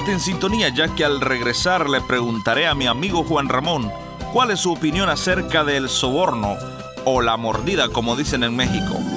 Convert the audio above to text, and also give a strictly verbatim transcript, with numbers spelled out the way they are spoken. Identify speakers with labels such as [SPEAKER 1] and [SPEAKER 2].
[SPEAKER 1] Quédate en sintonía, ya que al regresar le preguntaré a mi amigo Juan Ramón cuál es su opinión acerca del soborno o la mordida, como dicen en México.